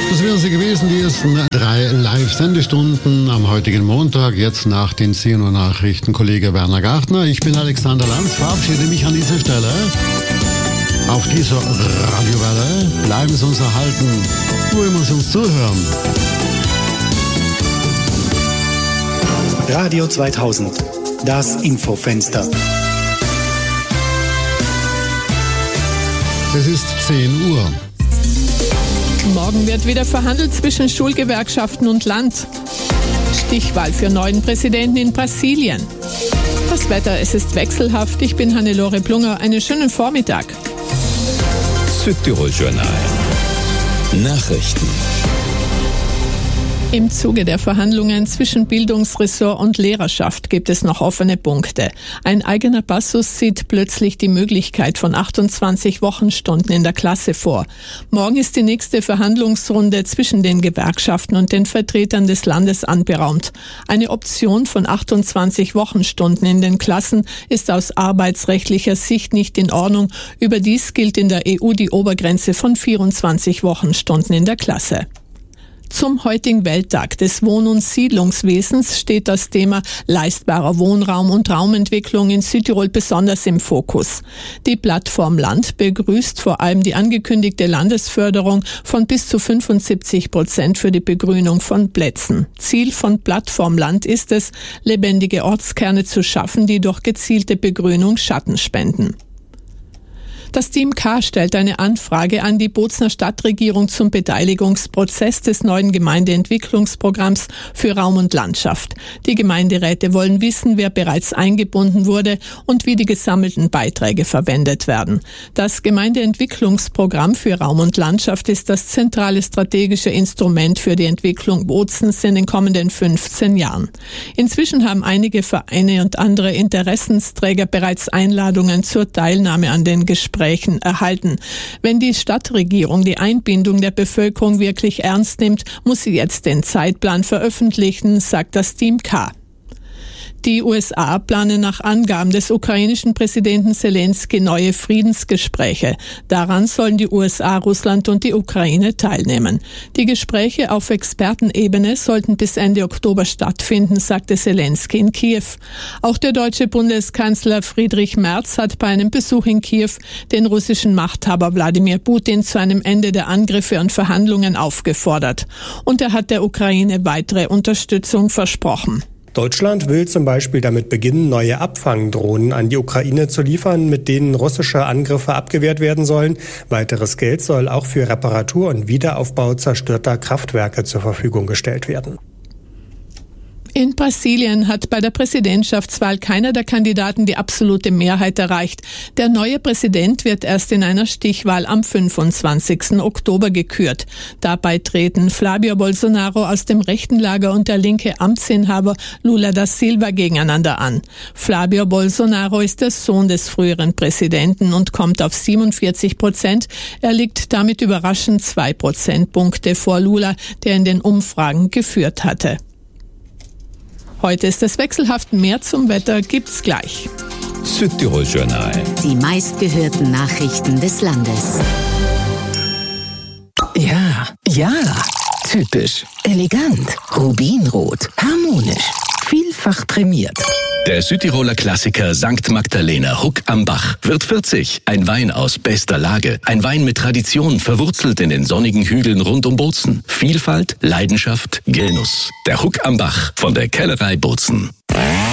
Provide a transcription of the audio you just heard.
Das wären sie gewesen, die ersten 3 Live-Sendestunden am heutigen Montag, jetzt nach den 10 Uhr Nachrichten. Kollege Werner Gartner, ich bin Alexander Lanz, verabschiede mich an dieser Stelle. Auf dieser Radiowelle bleiben Sie uns erhalten, wo immer Sie uns zuhören. Radio 2000, das Infofenster. Es ist 10 Uhr. Morgen wird wieder verhandelt zwischen Schulgewerkschaften und Land. Stichwahl für neuen Präsidenten in Brasilien. Das Wetter, es ist wechselhaft. Ich bin Hannelore Plunger. Einen schönen Vormittag. Südtirol Journal. Nachrichten. Im Zuge der Verhandlungen zwischen Bildungsressort und Lehrerschaft gibt es noch offene Punkte. Ein eigener Passus sieht plötzlich die Möglichkeit von 28 Wochenstunden in der Klasse vor. Morgen ist die nächste Verhandlungsrunde zwischen den Gewerkschaften und den Vertretern des Landes anberaumt. Eine Option von 28 Wochenstunden in den Klassen ist aus arbeitsrechtlicher Sicht nicht in Ordnung. Überdies gilt in der EU die Obergrenze von 24 Wochenstunden in der Klasse. Zum heutigen Welttag des Wohn- und Siedlungswesens steht das Thema leistbarer Wohnraum und Raumentwicklung in Südtirol besonders im Fokus. Die Plattform Land begrüßt vor allem die angekündigte Landesförderung von bis zu 75% für die Begrünung von Plätzen. Ziel von Plattform Land ist es, lebendige Ortskerne zu schaffen, die durch gezielte Begrünung Schatten spenden. Das Team K stellt eine Anfrage an die Bozner Stadtregierung zum Beteiligungsprozess des neuen Gemeindeentwicklungsprogramms für Raum und Landschaft. Die Gemeinderäte wollen wissen, wer bereits eingebunden wurde und wie die gesammelten Beiträge verwendet werden. Das Gemeindeentwicklungsprogramm für Raum und Landschaft ist das zentrale strategische Instrument für die Entwicklung Bozens in den kommenden 15 Jahren. Inzwischen haben einige Vereine und andere Interessensträger bereits Einladungen zur Teilnahme an den Gesprächen erhalten. Wenn die Stadtregierung die Einbindung der Bevölkerung wirklich ernst nimmt, muss sie jetzt den Zeitplan veröffentlichen, sagt das Team K. Die USA planen nach Angaben des ukrainischen Präsidenten Zelensky neue Friedensgespräche. Daran sollen die USA, Russland und die Ukraine teilnehmen. Die Gespräche auf Expertenebene sollten bis Ende Oktober stattfinden, sagte Zelensky in Kiew. Auch der deutsche Bundeskanzler Friedrich Merz hat bei einem Besuch in Kiew den russischen Machthaber Wladimir Putin zu einem Ende der Angriffe und Verhandlungen aufgefordert. Und er hat der Ukraine weitere Unterstützung versprochen. Deutschland will zum Beispiel damit beginnen, neue Abfangdrohnen an die Ukraine zu liefern, mit denen russische Angriffe abgewehrt werden sollen. Weiteres Geld soll auch für Reparatur und Wiederaufbau zerstörter Kraftwerke zur Verfügung gestellt werden. In Brasilien hat bei der Präsidentschaftswahl keiner der Kandidaten die absolute Mehrheit erreicht. Der neue Präsident wird erst in einer Stichwahl am 25. Oktober gekürt. Dabei treten Flavio Bolsonaro aus dem rechten Lager und der linke Amtsinhaber Lula da Silva gegeneinander an. Flavio Bolsonaro ist der Sohn des früheren Präsidenten und kommt auf 47%. Er liegt damit überraschend 2 Prozentpunkte vor Lula, der in den Umfragen geführt hatte. Heute ist es wechselhaft, mehr zum Wetter gibt's gleich. Südtirol Journal. Die meistgehörten Nachrichten des Landes. Ja, typisch, elegant, rubinrot, harmonisch, vielfach prämiert. Der Südtiroler Klassiker St. Magdalena Huck am Bach wird 40. Ein Wein aus bester Lage. Ein Wein mit Tradition, verwurzelt in den sonnigen Hügeln rund um Bozen. Vielfalt, Leidenschaft, Genuss. Der Huck am Bach von der Kellerei Bozen.